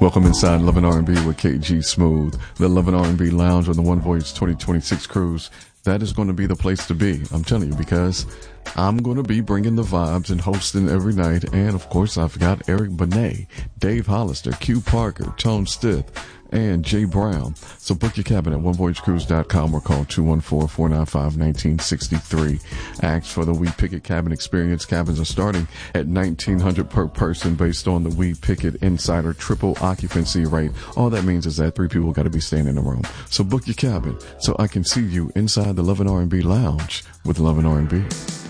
Welcome inside Love and R&B with KG Smooth, the Love and R&B Lounge on the One Voice 2026 cruise. That is going to be the place to be, I'm telling you, because I'm going to be bringing the vibes and hosting every night. And, of course, I've got Eric Benet, Dave Hollister, Q Parker, Tone Stith, and Jay Brown. So book your cabin at onevoyagecruise.com or call 214-495-1963. Ask for the We Picket Cabin Experience. Cabins are starting at $1,900 per person based on the We Picket Insider triple occupancy rate. All that means is that 3 people got to be staying in the room. So book your cabin so I can see you inside the Love and R&B Lounge with Love and R&B.